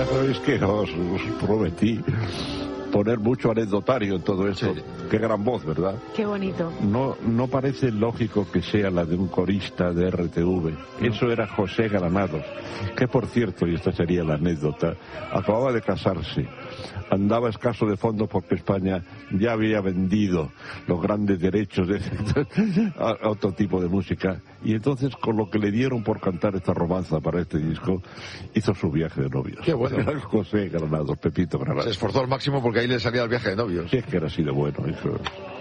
Ya sabéis que os prometí poner mucho anecdotario en todo esto. Sí. Qué gran voz, ¿verdad? Qué bonito. No parece lógico que sea la de un corista de RTV. Eso era José Granados, que por cierto, y esta sería la anécdota, acababa de casarse. Andaba escaso de fondos porque España ya había vendido los grandes derechos a otro tipo de música. Y entonces, con lo que le dieron por cantar esta romanza para este disco, hizo su viaje de novios. Qué bueno. Era José Granados, Pepito Granados. Se esforzó al máximo porque ahí le salía el viaje de novios. Sí, es que era así de bueno eso.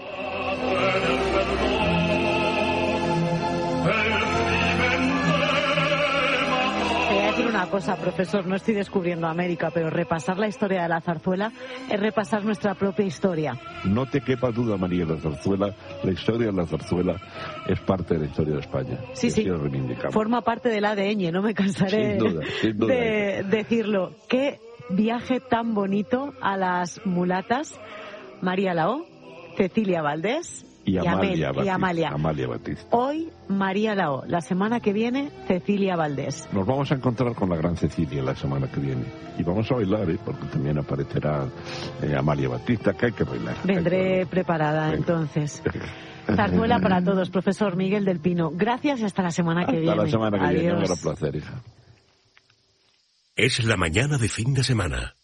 Una cosa, profesor, no estoy descubriendo América, pero repasar la historia de la zarzuela es repasar nuestra propia historia. No te quepa duda, María, la historia de la zarzuela es parte de la historia de España. Sí, sí, forma parte del ADN, no me cansaré sin duda. De decirlo. Qué viaje tan bonito a las mulatas, María Lao, Cecilia Valdés y Amalia Batista. Hoy María Lao, la semana que viene Cecilia Valdés. Nos vamos a encontrar con la gran Cecilia la semana que viene y vamos a bailar, porque también aparecerá Amalia Batista, que hay que bailar. Vendré preparada. Venga. Entonces. Zarzuela para todos, profesor Miguel del Pino. Gracias y hasta la semana que viene. Hasta la semana que viene, un gran placer, hija. Es la mañana de fin de semana.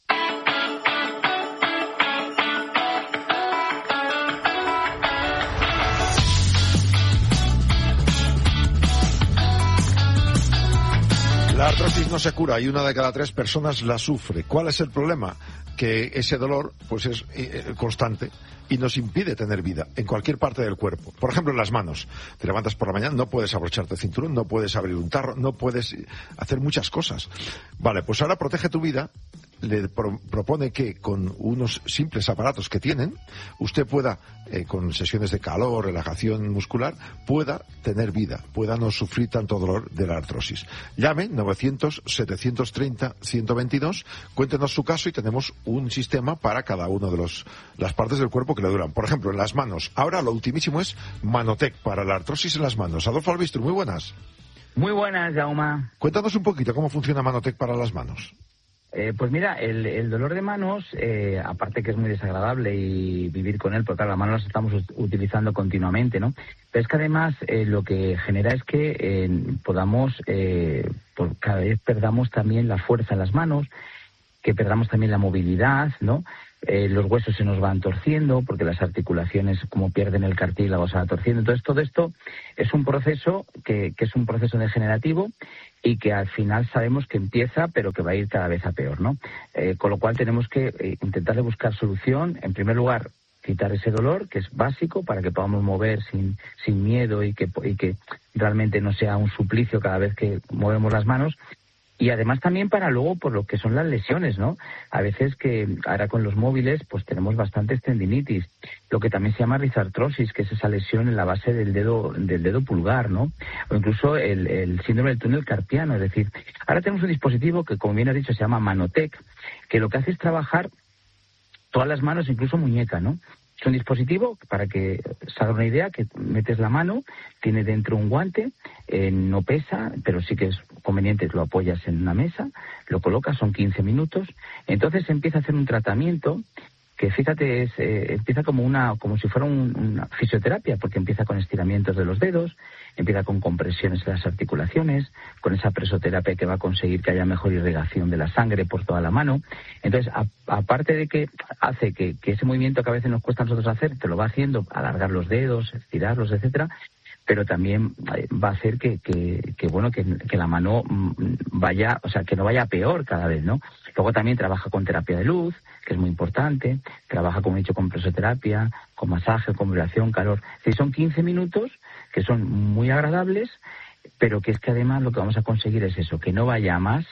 La artrosis no se cura y 1 de cada 3 personas la sufre. ¿Cuál es el problema? Que ese dolor pues es constante y nos impide tener vida en cualquier parte del cuerpo. Por ejemplo, en las manos. Te levantas por la mañana, no puedes abrocharte el cinturón, no puedes abrir un tarro, no puedes hacer muchas cosas. Vale, pues ahora Protege tu Vida le propone que con unos simples aparatos que tienen, usted pueda, con sesiones de calor, relajación muscular, pueda tener vida, pueda no sufrir tanto dolor de la artrosis. Llame 900-730-122, cuéntenos su caso y tenemos un sistema para cada uno de las partes del cuerpo que le duran. Por ejemplo, en las manos. Ahora lo ultimísimo es Manotec para la artrosis en las manos. Adolfo Albistru, muy buenas. Muy buenas, Jaume. Cuéntanos un poquito cómo funciona Manotec para las manos. Pues mira, el dolor de manos, aparte que es muy desagradable y vivir con él, porque claro, las manos las estamos utilizando continuamente, ¿no? Pero es que además lo que genera es que podamos, por cada vez perdamos también la fuerza en las manos, que perdamos también la movilidad, ¿no? Los huesos se nos van torciendo porque las articulaciones, como pierden el cartílago, se van torciendo. Entonces todo esto es un proceso que es un proceso degenerativo y que al final sabemos que empieza pero que va a ir cada vez a peor, ¿no? Con lo cual tenemos que intentar buscar solución. En primer lugar, quitar ese dolor, que es básico para que podamos mover sin miedo y que realmente no sea un suplicio cada vez que movemos las manos. Y además también para luego por lo que son las lesiones, ¿no? A veces que ahora con los móviles pues tenemos bastantes tendinitis, lo que también se llama rizartrosis, que es esa lesión en la base del dedo pulgar, ¿no? O incluso el síndrome del túnel carpiano, es decir, ahora tenemos un dispositivo que, como bien has dicho, se llama Manotec, que lo que hace es trabajar todas las manos, incluso muñeca, ¿no? Es un dispositivo, para que se haga una idea, que metes la mano, tiene dentro un guante, no pesa, pero sí que es conveniente, lo apoyas en una mesa, lo colocas, son 15 minutos, entonces empieza a hacer un tratamiento que, fíjate, empieza como si fuera una fisioterapia, porque empieza con estiramientos de los dedos, empieza con compresiones de las articulaciones, con esa presoterapia que va a conseguir que haya mejor irrigación de la sangre por toda la mano. Entonces, aparte de que hace que ese movimiento que a veces nos cuesta a nosotros hacer, te lo va haciendo, alargar los dedos, estirarlos, etcétera, pero también va a hacer que la mano vaya, o sea, que no vaya peor cada vez, ¿no? Luego también trabaja con terapia de luz, que es muy importante, trabaja, como he dicho, con presoterapia, con masaje, con vibración, calor. Sí, son 15 minutos que son muy agradables, pero que es que además lo que vamos a conseguir es eso, que no vaya a más,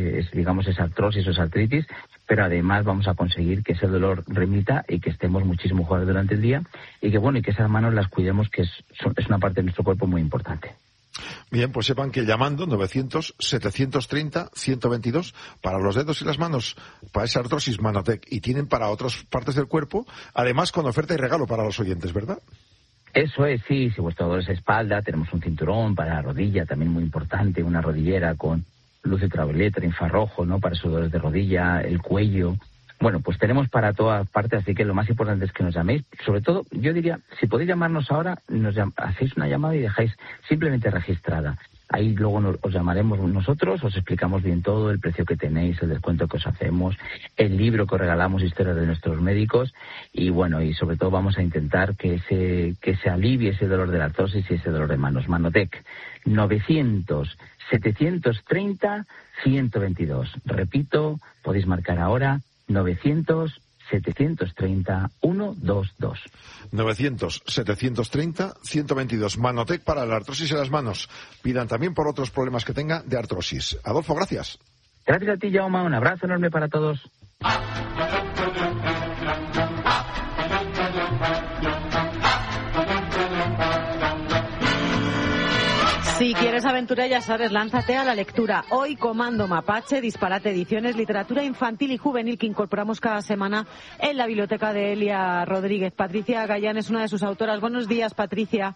esa artrosis o esa artritis, pero además vamos a conseguir que ese dolor remita y que estemos muchísimo mejor durante el día y que esas manos las cuidemos, que es una parte de nuestro cuerpo muy importante. Bien, pues sepan que llamando 900-730-122 para los dedos y las manos, para esa artrosis, Manotec, y tienen para otras partes del cuerpo, además con oferta y regalo para los oyentes, ¿verdad? Eso es, sí, si vuestro dolor es espalda, tenemos un cinturón para la rodilla, también muy importante, una rodillera con luz ultravioleta, infrarrojo, ¿no? Para esos dolores de rodilla, el cuello. Bueno, pues tenemos para todas partes, así que lo más importante es que nos llaméis. Sobre todo, yo diría, si podéis llamarnos ahora, hacéis una llamada y dejáis simplemente registrada. Ahí luego os llamaremos nosotros, os explicamos bien todo, el precio que tenéis, el descuento que os hacemos, el libro que os regalamos, historias de nuestros médicos, y bueno, y sobre todo vamos a intentar que se alivie ese dolor de la artrosis y ese dolor de manos. Manotec, 900-730-122. Repito, podéis marcar ahora, 900-730-122. 900-730-122. Manotec para la artrosis en las manos. Pidan también por otros problemas que tenga de artrosis. Adolfo, gracias. Gracias a ti, Jaume. Un abrazo enorme para todos. Si quieres aventura, ya sabes, lánzate a la lectura. Hoy, Comando Mapache, Disparate Ediciones, literatura infantil y juvenil que incorporamos cada semana en la biblioteca de Elia Rodríguez. Patricia Gallán es una de sus autoras. Buenos días, Patricia.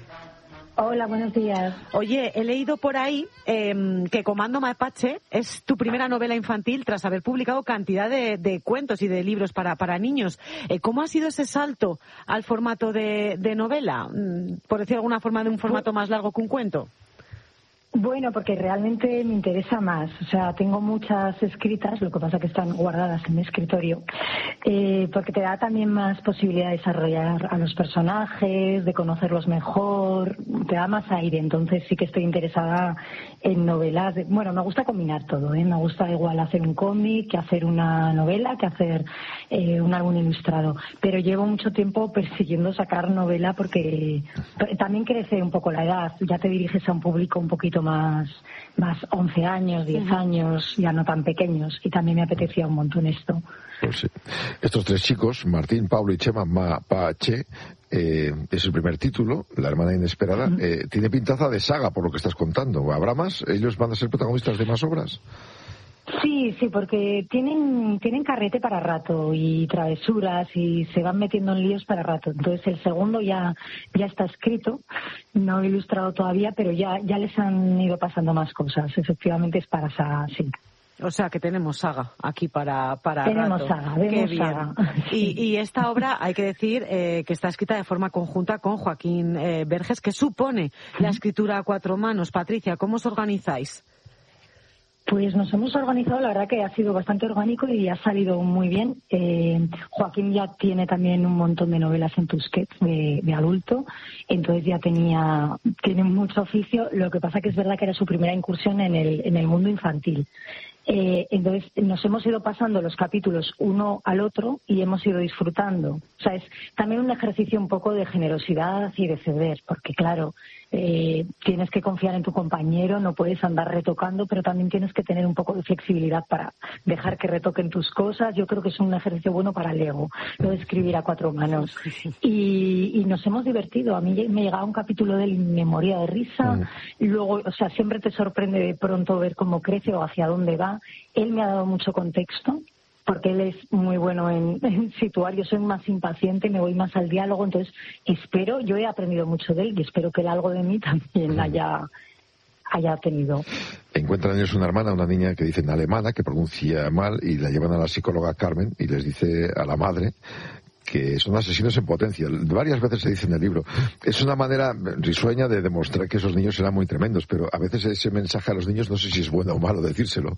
Hola, buenos días. Oye, he leído por ahí que Comando Mapache es tu primera novela infantil tras haber publicado cantidad de cuentos y de libros para niños. ¿Cómo ha sido ese salto al formato de novela? Por decir de alguna forma, de un formato más largo que un cuento. Bueno, porque realmente me interesa más. O sea, tengo muchas escritas, lo que pasa que están guardadas en mi escritorio, porque te da también más posibilidad de desarrollar a los personajes, de conocerlos mejor, te da más aire. Entonces sí que estoy interesada en novelas. Bueno, me gusta combinar todo, ¿eh? Me gusta igual hacer un cómic, que hacer una novela, que hacer un álbum ilustrado. Pero llevo mucho tiempo persiguiendo sacar novela porque también crece un poco la edad. Ya te diriges a un público un poquito más 11 años, 10 años, ya no tan pequeños, y también me apetecía un montón esto. Pues sí. Estos tres chicos, Martín, Pablo y Chema Mapache, es el primer título, La hermana inesperada, tiene pintaza de saga por lo que estás contando. ¿Habrá más? ¿Ellos van a ser protagonistas de más obras? Sí, porque tienen carrete para rato y travesuras y se van metiendo en líos para rato. Entonces el segundo ya está escrito, no he ilustrado todavía, pero ya les han ido pasando más cosas. Efectivamente es para saga, sí. O sea que tenemos saga aquí para tenemos rato. Saga, vemos saga. Y esta obra, hay que decir que está escrita de forma conjunta con Joaquín Verges, que supone la escritura a cuatro manos. Patricia, ¿cómo os organizáis? Pues nos hemos organizado, la verdad que ha sido bastante orgánico y ha salido muy bien. Joaquín ya tiene también un montón de novelas en Tusquets de adulto, entonces ya tiene mucho oficio. Lo que pasa que es verdad que era su primera incursión en el mundo infantil. Entonces nos hemos ido pasando los capítulos uno al otro y hemos ido disfrutando. O sea, es también un ejercicio un poco de generosidad y de ceder, porque claro, tienes que confiar en tu compañero, no puedes andar retocando, pero también tienes que tener un poco de flexibilidad para dejar que retoquen tus cosas. Yo creo que es un ejercicio bueno para el ego, lo de escribir a cuatro manos. Y nos hemos divertido. A mí me llegaba un capítulo de él y me moría de risa. Luego, o sea, siempre te sorprende de pronto ver cómo crece o hacia dónde va. Él me ha dado mucho contexto, porque él es muy bueno en situar. Yo soy más impaciente, me voy más al diálogo, entonces yo he aprendido mucho de él y espero que él algo de mí también haya tenido. Encuentran ellos una hermana, una niña que dicen alemana, que pronuncia mal, y la llevan a la psicóloga Carmen y les dice a la madre que son asesinos en potencia. Varias veces se dice en el libro. Es una manera risueña de demostrar que esos niños eran muy tremendos, pero a veces ese mensaje a los niños no sé si es bueno o malo decírselo.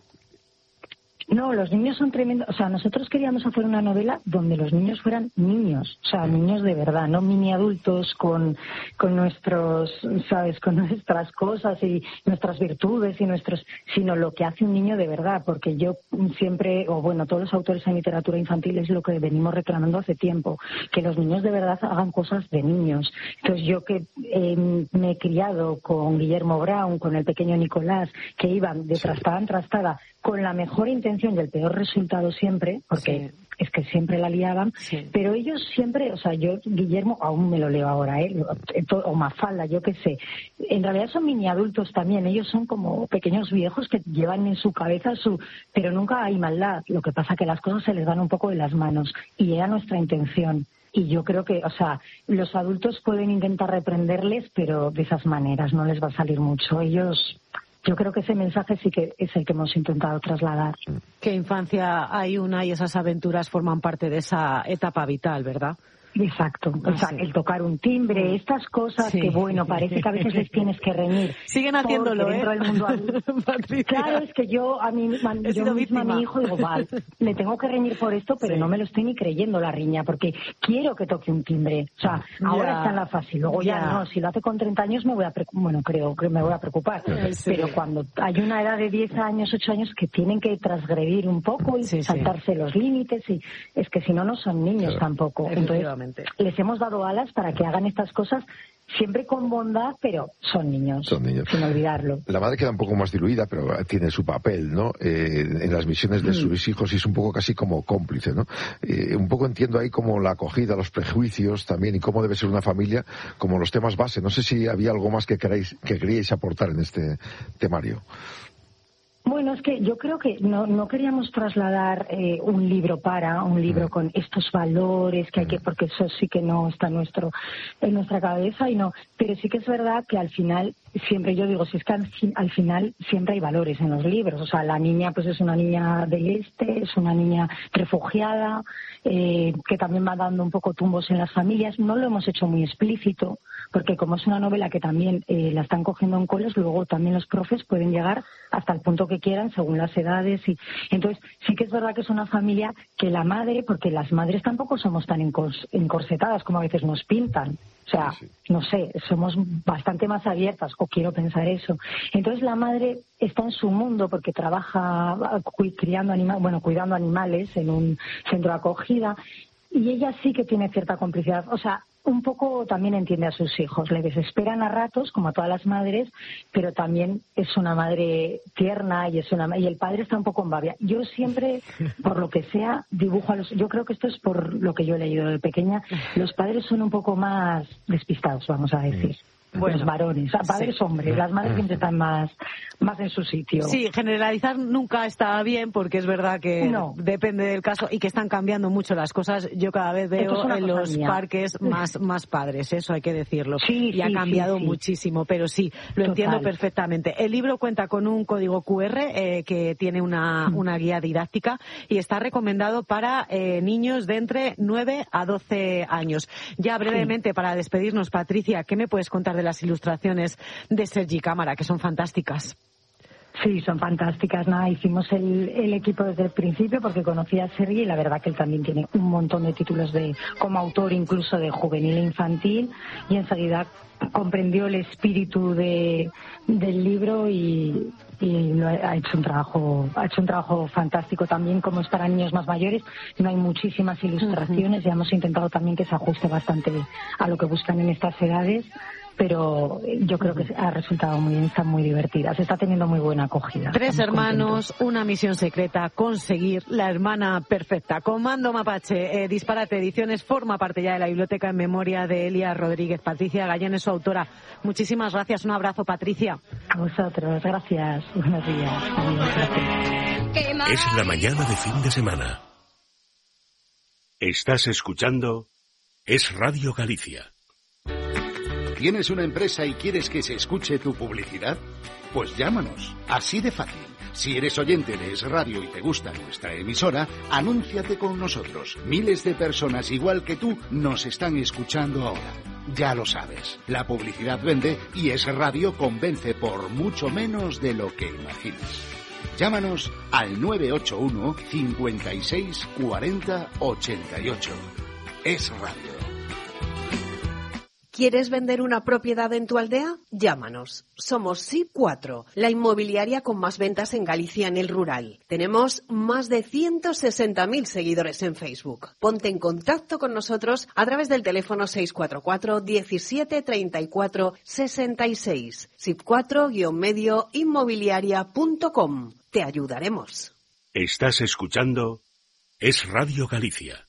No, los niños son tremendos. O sea, nosotros queríamos hacer una novela donde los niños fueran niños, o sea, niños de verdad, no mini adultos con nuestros, ¿sabes?, con nuestras cosas y nuestras virtudes sino lo que hace un niño de verdad, porque yo siempre, todos los autores en literatura infantil es lo que venimos reclamando hace tiempo, que los niños de verdad hagan cosas de niños. Entonces yo que me he criado con Guillermo Brown, con el pequeño Nicolás, que iban de trastada en trastada con la mejor intención y el peor resultado siempre, porque es que siempre la liaban, pero ellos siempre, o sea, yo, Guillermo, aún me lo leo ahora, o Mafalda, yo qué sé, en realidad son mini adultos también, ellos son como pequeños viejos que llevan en su cabeza pero nunca hay maldad, lo que pasa que las cosas se les dan un poco de las manos, y era nuestra intención. Y yo creo que, o sea, los adultos pueden intentar reprenderles, pero de esas maneras no les va a salir mucho. Ellos yo creo que ese mensaje sí que es el que hemos intentado trasladar. ¿Qué infancia hay una y esas aventuras forman parte de esa etapa vital, verdad? Exacto, o sea, el tocar un timbre, estas cosas que, bueno, parece que a veces les tienes que reñir. Siguen haciéndolo, dentro del mundo adulto. Claro, es que yo misma a mi hijo digo, vale, le tengo que reñir por esto, pero no me lo estoy ni creyendo la riña, porque quiero que toque un timbre. O sea, ahora está en la fase, luego ya no, si lo hace con 30 años me voy a creo que me voy a preocupar. Pero cuando hay una edad de 10 años, 8 años que tienen que transgredir un poco y saltarse los límites, y es que si no, no son niños tampoco. Entonces, les hemos dado alas para que hagan estas cosas siempre con bondad, pero son niños, sin olvidarlo. La madre queda un poco más diluida, pero tiene su papel, ¿no? En las misiones de sus hijos, y es un poco casi como cómplice, ¿no? Un poco entiendo ahí como la acogida, los prejuicios también, y cómo debe ser una familia, como los temas base. No sé si había algo más que queríais aportar en este temario. Bueno, es que yo creo que no queríamos trasladar un libro con estos valores que hay que, porque eso sí que no está en nuestra cabeza, y no, pero sí que es verdad que al final, siempre yo digo, si es que al final siempre hay valores en los libros. O sea, la niña pues es una niña del este, es una niña refugiada, que también va dando un poco tumbos en las familias. No lo hemos hecho muy explícito, porque como es una novela que también la están cogiendo en coles, luego también los profes pueden llegar hasta el punto que quieran según las edades, y entonces sí que es verdad que es una familia que la madre, porque las madres tampoco somos tan encorsetadas como a veces nos pintan. O sea, no sé, somos bastante más abiertas, o quiero pensar eso. Entonces la madre está en su mundo porque trabaja cuidando animales en un centro de acogida, y ella sí que tiene cierta complicidad. O sea, un poco también entiende a sus hijos, le desesperan a ratos, como a todas las madres, pero también es una madre tierna, y el padre está un poco en babia. Yo siempre, por lo que sea, dibujo yo creo que esto es por lo que yo he leído de pequeña, los padres son un poco más despistados, vamos a decir. Bueno, los varones, padres hombres, las madres siempre están más en su sitio. Sí, generalizar nunca está bien, porque es verdad que depende del caso, y que están cambiando mucho las cosas. Yo cada vez veo en los parques más padres, eso hay que decirlo, y ha cambiado muchísimo, pero sí, lo entiendo perfectamente. El libro cuenta con un código QR que tiene una guía didáctica, y está recomendado para niños de entre 9 a 12 años. Ya brevemente, para despedirnos, Patricia, ¿qué me puedes contar de las ilustraciones de Sergi Cámara, que son fantásticas? Sí, son fantásticas. Hicimos el equipo desde el principio porque conocía a Sergi, y la verdad que él también tiene un montón de títulos como autor, incluso de juvenil e infantil, y enseguida comprendió el espíritu del libro y ha hecho un trabajo fantástico. También, como es para niños más mayores, no hay muchísimas ilustraciones, ya hemos intentado también que se ajuste bastante a lo que buscan en estas edades, pero yo creo que ha resultado muy bien, están muy divertidas, está teniendo muy buena acogida. 3 hermanos, contentos. Una misión secreta, conseguir la hermana perfecta. Comando Mapache, Disparate Ediciones, forma parte ya de la biblioteca en memoria de Elia Rodríguez. Patricia Gallén es su autora. Muchísimas gracias, un abrazo, Patricia. A vosotros, gracias. Buenos días. Adiós. Es la mañana de fin de semana. Estás escuchando Es Radio Galicia. ¿Tienes una empresa y quieres que se escuche tu publicidad? Pues llámanos, así de fácil. Si eres oyente de Es Radio y te gusta nuestra emisora, anúnciate con nosotros. Miles de personas igual que tú nos están escuchando ahora. Ya lo sabes, la publicidad vende y Es Radio convence por mucho menos de lo que imaginas. Llámanos al 981 56 40 88. Es Radio. ¿Quieres vender una propiedad en tu aldea? Llámanos. Somos SIP4, la inmobiliaria con más ventas en Galicia en el rural. Tenemos más de 160.000 seguidores en Facebook. Ponte en contacto con nosotros a través del teléfono 644 17 34 66. SIP4-medio inmobiliaria.com. Te ayudaremos. Estás escuchando Es Radio Galicia.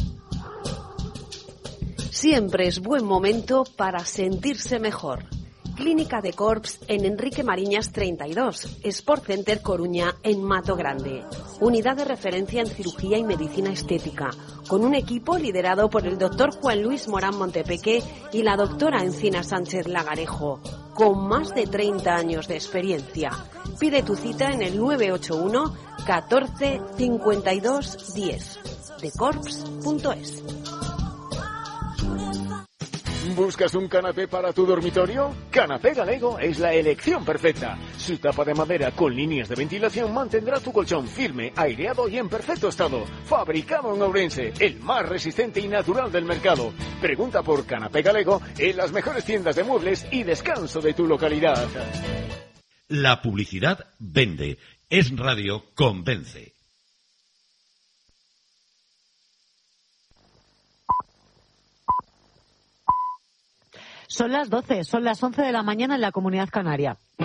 Siempre es buen momento para sentirse mejor. Clínica de Corps en Enrique Mariñas 32, Sport Center Coruña en Mato Grande. Unidad de referencia en cirugía y medicina estética, con un equipo liderado por el doctor Juan Luis Morán Montepeque y la doctora Encina Sánchez Lagarejo. con más de 30 años de experiencia. Pide tu cita en el 981 14 52 10. Decorps.es. ¿Buscas un canapé para tu dormitorio? Canapé Galego es la elección perfecta. Su tapa de madera con líneas de ventilación mantendrá tu colchón firme, aireado y en perfecto estado. Fabricado en Ourense, el más resistente y natural del mercado. Pregunta por Canapé Galego en las mejores tiendas de muebles y descanso de tu localidad. La publicidad vende. Es Radio convence. Son las 12, son las 11 de la mañana en la Comunidad Canaria.